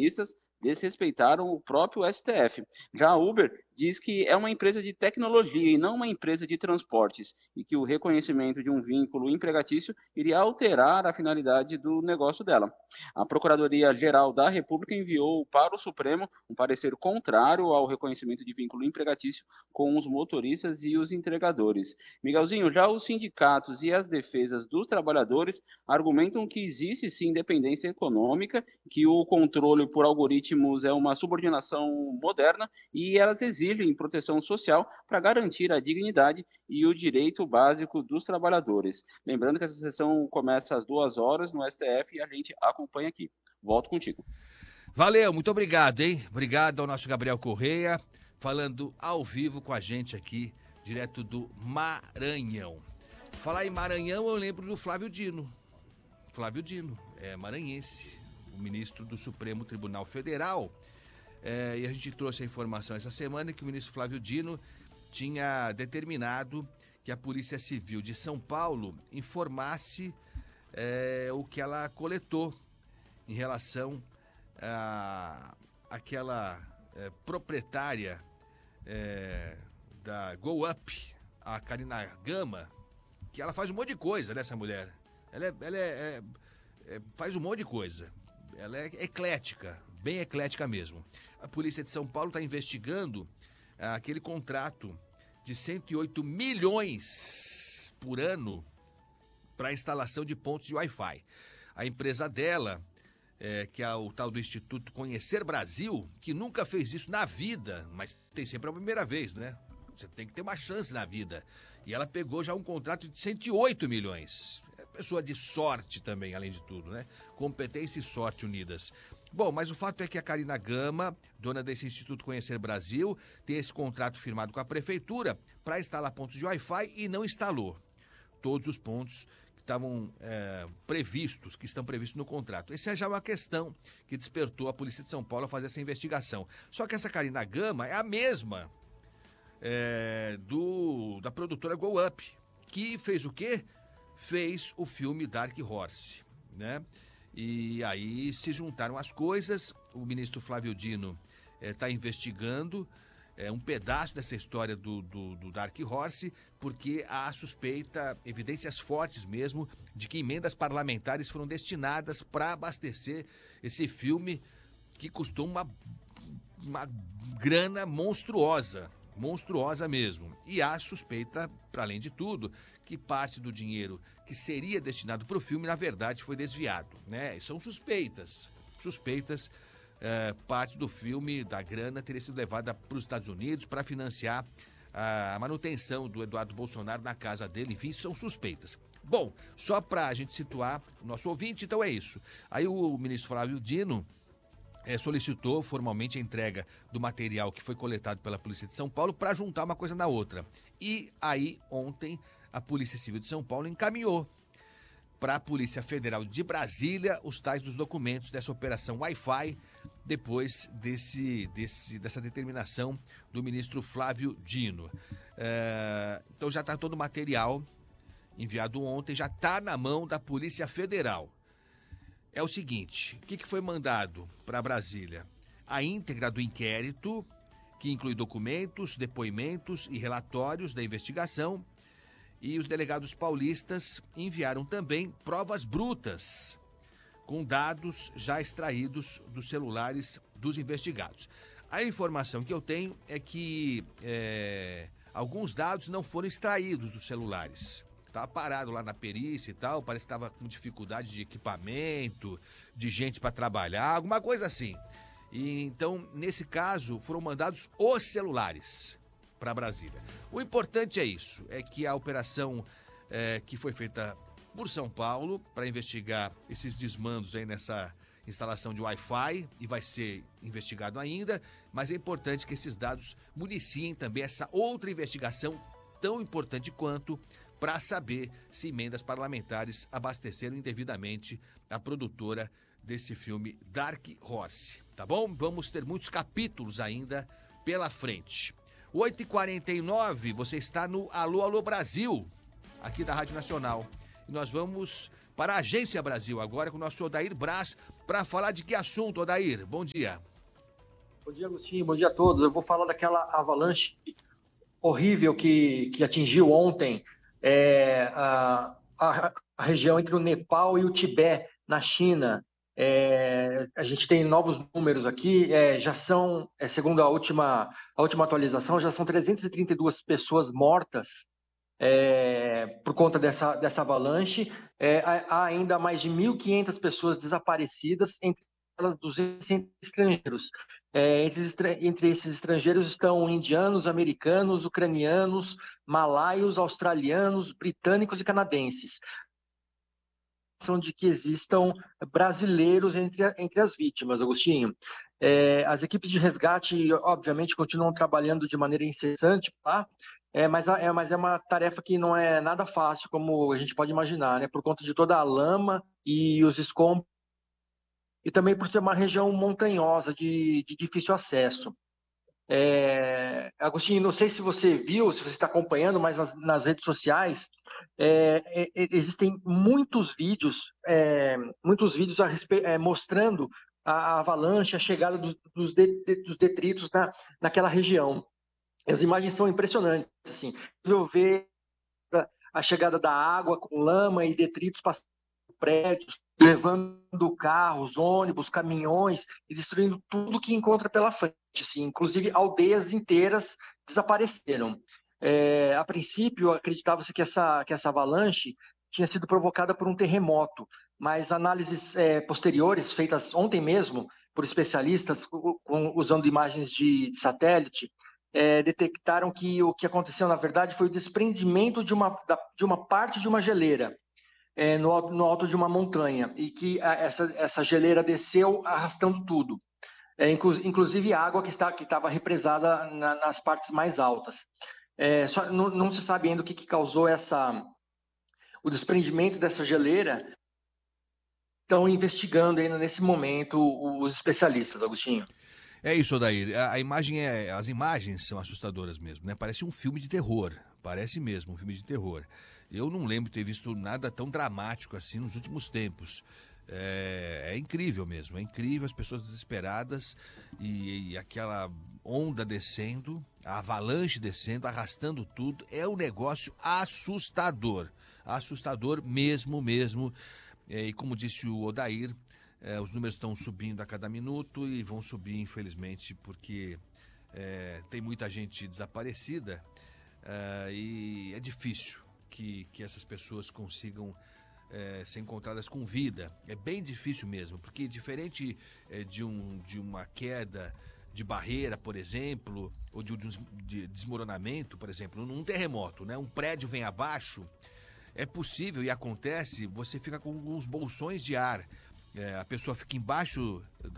acionistas desrespeitaram o próprio STF. Já a Uber diz que é uma empresa de tecnologia e não uma empresa de transportes, e que o reconhecimento de um vínculo empregatício iria alterar a finalidade do negócio dela. A Procuradoria-Geral da República enviou para o Supremo um parecer contrário ao reconhecimento de vínculo empregatício com os motoristas e os entregadores. Miguelzinho, já os sindicatos e as defesas dos trabalhadores argumentam que existe sim independência econômica, que o controle por algoritmos é uma subordinação moderna e elas exigem proteção social para garantir a dignidade e o direito básico dos trabalhadores. Lembrando que essa sessão começa às 2 horas no STF e a gente acompanha aqui. Volto contigo. Valeu, muito obrigado, hein? Obrigado ao nosso Gabriel Correia, falando ao vivo com a gente aqui, direto do Maranhão. Falar em Maranhão, eu lembro do Flávio Dino. Flávio Dino, é maranhense, o ministro do Supremo Tribunal Federal. E a gente trouxe a informação essa semana que o ministro Flávio Dino tinha determinado que a Polícia Civil de São Paulo informasse o que ela coletou em relação àquela proprietária da Go Up, a Karina Gama, que ela faz um monte de coisa, né, essa mulher? Ela faz um monte de coisa. Ela é eclética, bem eclética mesmo. A Polícia de São Paulo está investigando aquele contrato de 108 milhões por ano para a instalação de pontos de Wi-Fi. A empresa dela, que é o tal do Instituto Conhecer Brasil, que nunca fez isso na vida, mas tem sempre a primeira vez, né? Você tem que ter uma chance na vida. E ela pegou já um contrato de 108 milhões. É pessoa de sorte também, além de tudo, né? Competência e sorte unidas. Bom, mas o fato é que a Karina Gama, dona desse Instituto Conhecer Brasil, tem esse contrato firmado com a prefeitura para instalar pontos de Wi-Fi e não instalou todos os pontos que estavam previstos, que estão previstos no contrato. Essa já é uma questão que despertou a Polícia de São Paulo a fazer essa investigação. Só que essa Karina Gama é a mesma da produtora Go Up, que fez o quê? Fez o filme Dark Horse, né? E aí se juntaram as coisas, o ministro Flávio Dino está investigando um pedaço dessa história do Dark Horse, porque há suspeita, evidências fortes mesmo, de que emendas parlamentares foram destinadas para abastecer esse filme que custou uma grana monstruosa mesmo. E há suspeita, para além de tudo, que parte do dinheiro que seria destinado para o filme, na verdade, foi desviado, né? São suspeitas. Parte do filme, da grana, teria sido levada para os Estados Unidos para financiar a manutenção do Eduardo Bolsonaro na casa dele. Enfim, são suspeitas. Bom, só para a gente situar o nosso ouvinte, então é isso. Aí o ministro Flávio Dino solicitou formalmente a entrega do material que foi coletado pela Polícia de São Paulo para juntar uma coisa na outra. E aí, ontem, a Polícia Civil de São Paulo encaminhou para a Polícia Federal de Brasília os tais dos documentos dessa operação Wi-Fi, depois dessa determinação do ministro Flávio Dino. Então já está todo o material enviado ontem, já está na mão da Polícia Federal. É o seguinte, o que foi mandado para Brasília? A íntegra do inquérito, que inclui documentos, depoimentos e relatórios da investigação, e os delegados paulistas enviaram também provas brutas, com dados já extraídos dos celulares dos investigados. A informação que eu tenho é que alguns dados não foram extraídos dos celulares. Estava parado lá na perícia e tal, parece que estava com dificuldade de equipamento, de gente para trabalhar, alguma coisa assim. E então, nesse caso, foram mandados os celulares para Brasília. O importante é isso, é que a operação que foi feita por São Paulo para investigar esses desmandos aí nessa instalação de Wi-Fi, e vai ser investigado ainda, mas é importante que esses dados municiem também essa outra investigação tão importante quanto, para saber se emendas parlamentares abasteceram indevidamente a produtora desse filme Dark Horse, tá bom? Vamos ter muitos capítulos ainda pela frente. 8h49, você está no Alô, Alô Brasil, aqui da Rádio Nacional. E nós vamos para a Agência Brasil agora com o nosso Odair Braz, para falar de que assunto, Odair? Bom dia. Bom dia, Agostinho. Bom dia a todos. Eu vou falar daquela avalanche horrível que atingiu ontem a região entre o Nepal e o Tibete, na China. A gente tem novos números aqui, já são, segundo a última atualização, já são 332 pessoas mortas por conta dessa avalanche. Há ainda mais de 1.500 pessoas desaparecidas, entre elas 200 estrangeiros. Entre esses estrangeiros estão indianos, americanos, ucranianos, malaios, australianos, britânicos e canadenses. De que existam brasileiros entre as vítimas, Agostinho. As equipes de resgate, obviamente, continuam trabalhando de maneira incessante, tá? Mas é uma tarefa que não é nada fácil, como a gente pode imaginar, né? Por conta de toda a lama e os escombros, e também por ser uma região montanhosa de difícil acesso. Agostinho, não sei se você viu, se você está acompanhando, mas nas redes sociais existem muitos vídeos mostrando a avalanche, a chegada dos detritos naquela região. As imagens são impressionantes. Assim, eu ver a chegada da água com lama e detritos passando por prédios, levando carros, ônibus, caminhões e destruindo tudo que encontra pela frente. Assim, inclusive aldeias inteiras desapareceram. A princípio, acreditava-se que essa avalanche tinha sido provocada por um terremoto, mas análises posteriores, feitas ontem mesmo por especialistas, usando imagens de satélite, detectaram que o que aconteceu, na verdade, foi o desprendimento de uma parte de uma geleira no alto de uma montanha, e que essa geleira desceu arrastando tudo. Inclusive água que estava represada nas partes mais altas. Só não se sabe ainda o que causou o desprendimento dessa geleira. Estão investigando ainda nesse momento os especialistas, Agostinho. É isso, Odair. As imagens são assustadoras mesmo, né? Parece um filme de terror. Parece mesmo um filme de terror. Eu não lembro de ter visto nada tão dramático assim nos últimos tempos. É incrível mesmo, é incrível, as pessoas desesperadas e aquela onda descendo, a avalanche descendo, arrastando tudo. É um negócio assustador, assustador mesmo. E como disse o Odair, os números estão subindo a cada minuto e vão subir, infelizmente, porque tem muita gente desaparecida e é difícil que essas pessoas consigam ser encontradas com vida. É bem difícil mesmo, porque diferente de uma queda de barreira, por exemplo, ou de desmoronamento, por exemplo, num terremoto, né? Um prédio vem abaixo, é possível e acontece, você fica com uns bolsões de ar. A pessoa fica embaixo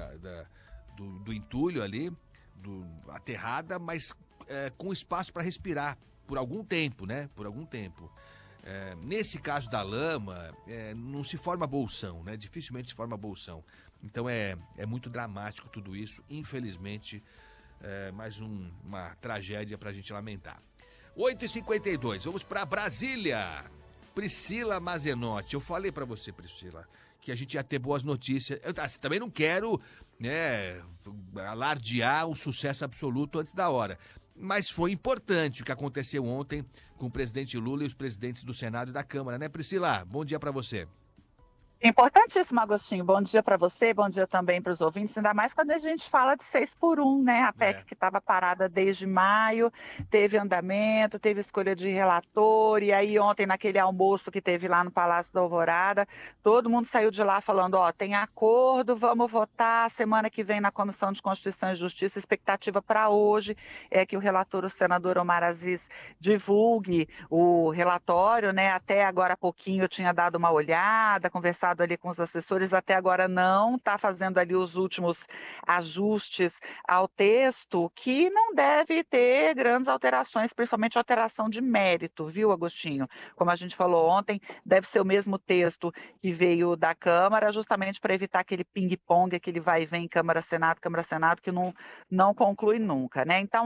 do entulho ali, aterrada, mas com espaço para respirar por algum tempo, né? Por algum tempo. Nesse caso da lama, não se forma bolsão, né? Dificilmente se forma bolsão. Então é muito dramático tudo isso, infelizmente, mais uma tragédia para a gente lamentar. 8h52, vamos para Brasília. Priscila Mazenotti, eu falei para você, Priscila, que a gente ia ter boas notícias. Eu também não quero, né, alardear um sucesso absoluto antes da hora. Mas foi importante o que aconteceu ontem com o presidente Lula e os presidentes do Senado e da Câmara, né, Priscila? Bom dia para você. Importantíssimo, Agostinho. Bom dia para você, bom dia também para os ouvintes, ainda mais quando a gente fala de 6x1, né? A PEC que estava parada desde maio, teve andamento, teve escolha de relator, e aí ontem naquele almoço que teve lá no Palácio da Alvorada, todo mundo saiu de lá falando, tem acordo, vamos votar, semana que vem na Comissão de Constituição e Justiça, a expectativa para hoje é que o relator, o senador Omar Aziz, divulgue o relatório, né? Até agora há pouquinho eu tinha dado uma olhada, conversado ali com os assessores, até agora não está fazendo ali os últimos ajustes ao texto, que não deve ter grandes alterações, principalmente alteração de mérito, viu, Agostinho? Como a gente falou ontem, deve ser o mesmo texto que veio da Câmara, justamente para evitar aquele ping-pong, aquele vai e vem Câmara-Senado, que não conclui nunca, né? Então,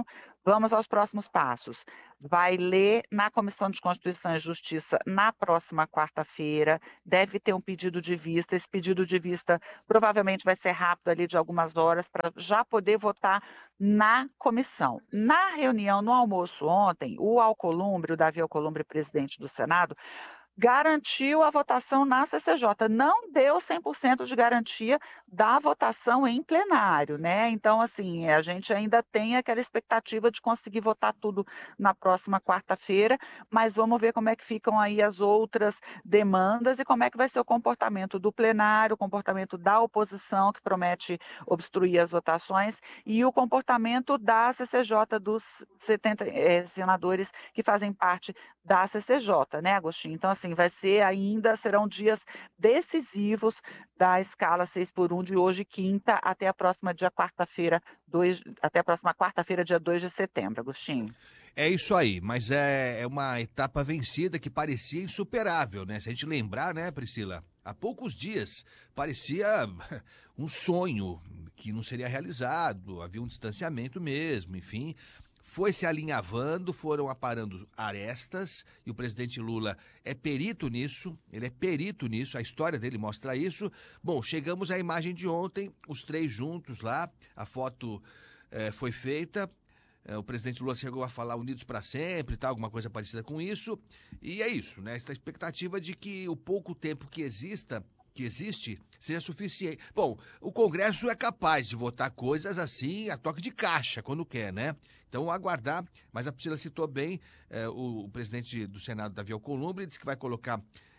Vamos aos próximos passos. Vai ler na Comissão de Constituição e Justiça na próxima quarta-feira, deve ter um pedido de vista, esse pedido de vista provavelmente vai ser rápido ali de algumas horas para já poder votar na comissão. Na reunião, no almoço ontem, o Davi Alcolumbre, presidente do Senado, garantiu a votação na CCJ, não deu 100% de garantia da votação em plenário, né? Então, assim, a gente ainda tem aquela expectativa de conseguir votar tudo na próxima quarta-feira, mas vamos ver como é que ficam aí as outras demandas e como é que vai ser o comportamento do plenário, o comportamento da oposição, que promete obstruir as votações, e o comportamento da CCJ, dos 70 senadores que fazem parte da CCJ, né, Agostinho? Então, assim, serão dias decisivos da escala 6x1 de hoje, quinta, até a próxima quarta-feira, dia 2 de setembro, Agostinho. É isso aí, mas é uma etapa vencida que parecia insuperável, né? Se a gente lembrar, né, Priscila? Há poucos dias parecia um sonho que não seria realizado, havia um distanciamento mesmo, enfim. Foi se alinhavando, foram aparando arestas e o presidente Lula é perito nisso, a história dele mostra isso. Bom, chegamos à imagem de ontem, os três juntos lá, a foto foi feita, o presidente Lula chegou a falar unidos para sempre, tal, alguma coisa parecida com isso, e é isso, né? Essa expectativa de que o pouco tempo que existe seja suficiente. Bom, o Congresso é capaz de votar coisas assim a toque de caixa, quando quer, né? Então, aguardar, mas a Priscila citou bem, o presidente do Senado, Davi Alcolumbre, disse que vai colocar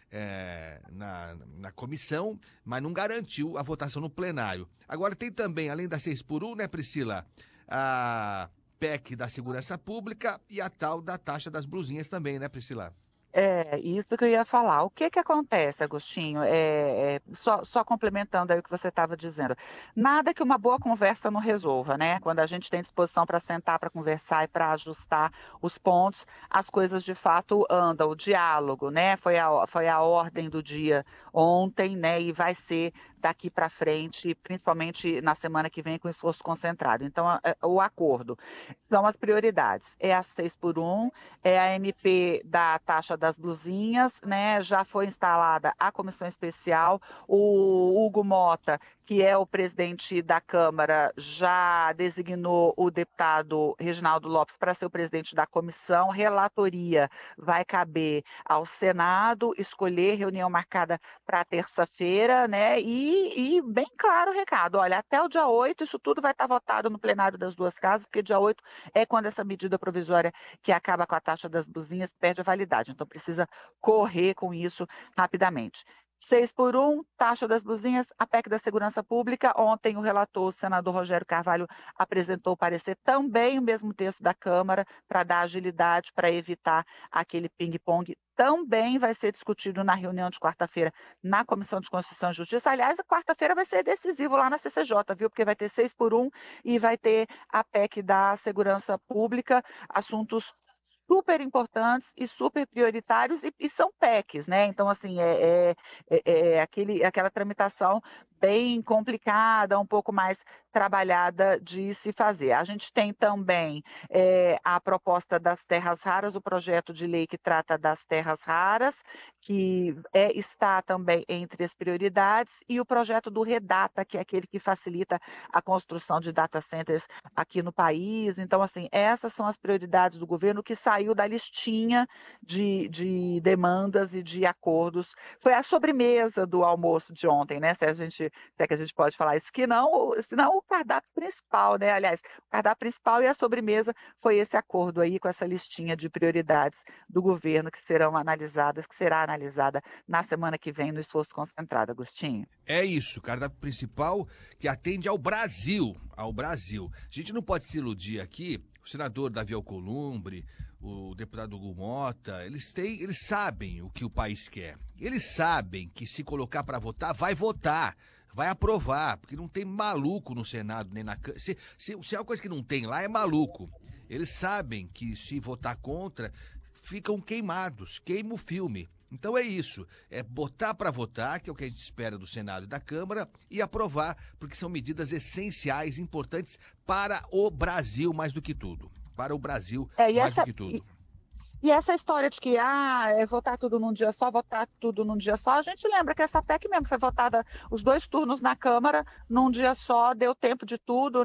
na comissão, mas não garantiu a votação no plenário. Agora tem também, além da 6x1, né, Priscila, a PEC da Segurança Pública e a tal da taxa das blusinhas também, né, Priscila? É, isso que eu ia falar. O que que acontece, Agostinho? Só complementando aí o que você estava dizendo. Nada que uma boa conversa não resolva, né? Quando a gente tem disposição para sentar, para conversar e para ajustar os pontos, as coisas de fato andam. O diálogo, né? Foi a ordem do dia ontem, né? E vai ser daqui para frente, principalmente na semana que vem, com esforço concentrado. Então, o acordo são as prioridades. É a 6x1, é a MP da taxa das blusinhas, né? Já foi instalada a comissão especial, o Hugo Mota, que é o presidente da Câmara, já designou o deputado Reginaldo Lopes para ser o presidente da comissão. Relatoria vai caber ao Senado, escolher reunião marcada para terça-feira, né? E bem claro o recado, olha, até o dia 8 isso tudo vai estar votado no plenário das duas casas, porque dia 8 é quando essa medida provisória que acaba com a taxa das blusinhas perde a validade. Então precisa correr com isso rapidamente. 6x1, taxa das blusinhas, a PEC da Segurança Pública. Ontem o relator, o senador Rogério Carvalho, apresentou o parecer, também o mesmo texto da Câmara, para dar agilidade, para evitar aquele ping-pong. Também vai ser discutido na reunião de quarta-feira na Comissão de Constituição e Justiça. Aliás, a quarta-feira vai ser decisivo lá na CCJ, viu? Porque vai ter 6x1 e vai ter a PEC da Segurança Pública, assuntos super importantes e super prioritários e são PECs, né? Então, assim, aquela tramitação bem complicada, um pouco mais trabalhada de se fazer. A gente tem também a proposta das terras raras, o projeto de lei que trata das terras raras, que está também entre as prioridades, e o projeto do Redata, que é aquele que facilita a construção de data centers aqui no país. Então, assim, essas são as prioridades do governo, que saiu da listinha de demandas e de acordos. Foi a sobremesa do almoço de ontem, né? Se é que a gente pode falar isso, senão o cardápio principal, né? Aliás, o cardápio principal e a sobremesa foi esse acordo aí com essa listinha de prioridades do governo que será analisada na semana que vem no esforço concentrado, Agostinho. É isso, cardápio principal que atende ao Brasil, A gente não pode se iludir aqui, o senador Davi Alcolumbre, o deputado Hugo Mota, eles sabem o que o país quer. Eles sabem que se colocar para votar, vai aprovar, porque não tem maluco no Senado, nem na Câmara. Se é uma coisa que não tem lá, é maluco. Eles sabem que se votar contra, ficam queimados, queima o filme. Então é isso, é botar para votar, que é o que a gente espera do Senado e da Câmara, e aprovar, porque são medidas essenciais, importantes para o Brasil mais do que tudo. para o Brasil, e mais do que tudo. E essa história de que votar tudo num dia só, a gente lembra que essa PEC mesmo foi votada os 2 turnos na Câmara num dia só, deu tempo de tudo,